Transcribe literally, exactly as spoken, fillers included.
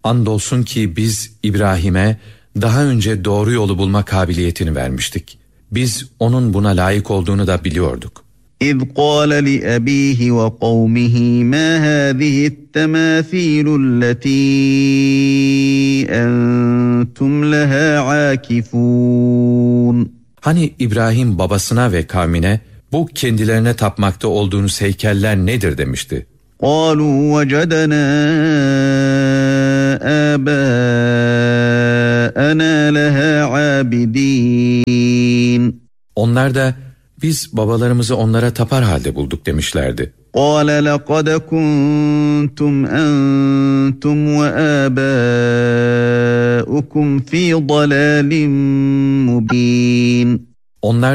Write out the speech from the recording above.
Andolsun ki biz İbrahim'e daha önce doğru yolu bulma kabiliyetini vermiştik. Biz onun buna layık olduğunu da biliyorduk. إذ قال لأبيه وقومه ما هذه التماثيل التي أنتم لها عاكفون. Hani İbrahim babasına ve kavmine bu kendilerine tapmakta olduğunuz heykeller nedir demişti. قالوا وجدنا آباءنا لها عابدين. Onlar da biz babalarımızı onlara tapar halde bulduk demişlerdi. قال لقد كنتم أنتم وآباؤكم في ضلال مبين. Onlar